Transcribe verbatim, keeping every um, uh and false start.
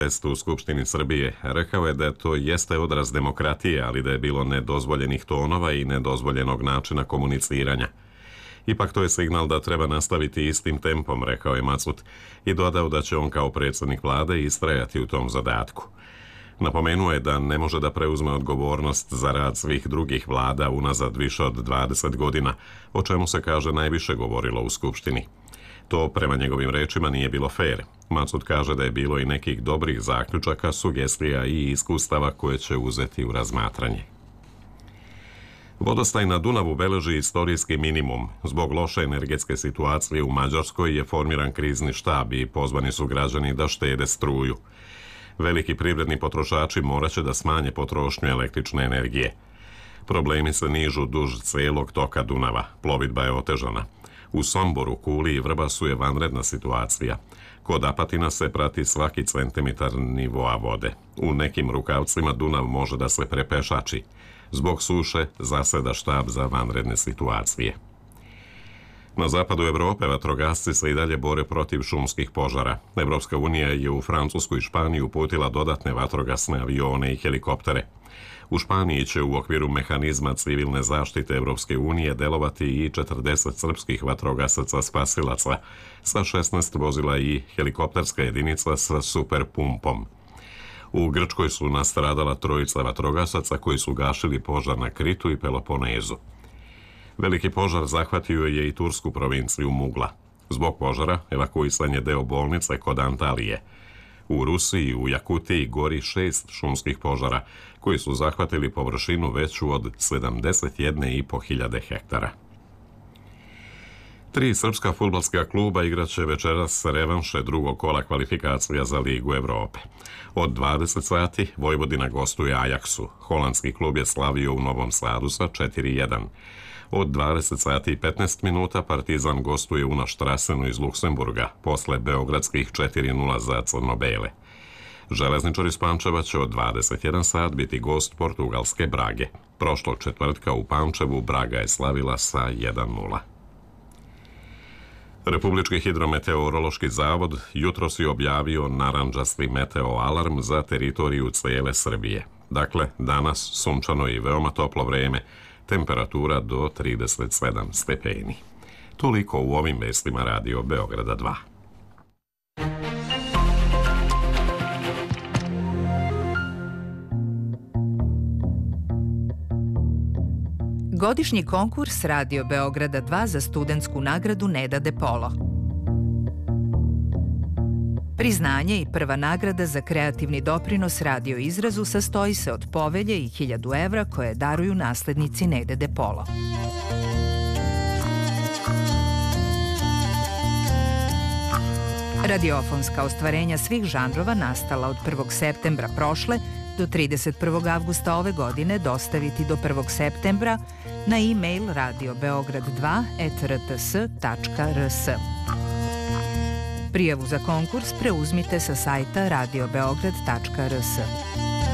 u Skupštini Srbije rekao je da to jeste odraz demokratije, ali da je bilo nedozvoljenih tonova i nedozvoljenog načina komuniciranja. Ipak to je signal da treba nastaviti istim tempom, rekao je Macut i dodao da će on kao predsjednik vlade istrajati u tom zadatku. Napomenuo je da ne može da preuzme odgovornost za rad svih drugih vlada unazad više od dvadeset godina, o čemu se kaže najviše govorilo u Skupštini. To prema njegovim rečima nije bilo fair. Macut kaže da je bilo i nekih dobrih zaključaka, sugestija i iskustava koje će uzeti u razmatranje. Vodostaj na Dunavu beleži istorijski minimum. Zbog loše energetske situacije u Mađarskoj je formiran krizni štab i pozvani su građani da štede struju. Veliki privredni potrošači morat će da smanje potrošnju električne energije. Problemi se nižu duž celog toka Dunava. Plovidba je otežana. U Somboru, Kuli i Vrbasu je vanredna situacija. Kod Apatina se prati svaki centimetar nivoa vode. U nekim rukavcima Dunav može da se prepešači. Zbog suše zaseda štab za vanredne situacije. Na zapadu Evrope vatrogasci se i dalje bore protiv šumskih požara. Evropska unija je u Francusku i Španiju uputila dodatne vatrogasne avione i helikoptere. U Španiji će u okviru mehanizma civilne zaštite Evropske unije delovati i četrdeset srpskih vatrogasaca spasilaca, sa šesnaest vozila i helikopterska jedinica sa super pumpom. U Grčkoj su nastradala trojica vatrogasaca koji su gašili požar na Kritu i Peloponezu. Veliki požar zahvatio je i tursku provinciju Mugla. Zbog požara evakuisan je deo bolnice kod Antalije. U Rusiji u Jakutiji gori šest šumskih požara koji su zahvatili površinu veću od sedamdeset jedne i po hiljade hektara. Tri srpska fudbalska kluba igraće večeras revanše drugog kola kvalifikacija za Ligu Evrope. Od dvadeset sati Vojvodina gostuje Ajaksu. Holandski klub je slavio u Novom Sadu sa četiri jedan. Od dvadeset sati i petnaest minuta Partizan gostuje u Naštrasenu iz Luksemburga, posle beogradskih četiri nula za crno-bele. Železničar iz Pančeva će od dvadeset jedan sat biti gost portugalske Brage. Prošlog četvrtka u Pančevu Braga je slavila sa jedan nula. Republički hidrometeorološki zavod jutros je objavio narandžasti meteo alarm za teritoriju cijele Srbije. Dakle, danas sunčano i veoma toplo vreme, temperatura do trideset sedam stepeni. Toliko u ovim vestima Radio Beograda dva. Godišnji konkurs Radio Beograda dva za studentsku nagradu Neda De Polo. Priznanje i prva nagrada za kreativni doprinos radio izrazu sastoji se od povelje i hiljadu evra koje daruju naslednici Nede De Polo. Radiofonska ostvarenja svih žanrova nastala od prvog septembra prošle do trideset prvog avgusta ove godine dostaviti do prvog septembra na e-mail radio beograd dva et r t s tačka r s. Prijavu za konkurs preuzmite sa sajta radio beograd tačka r s.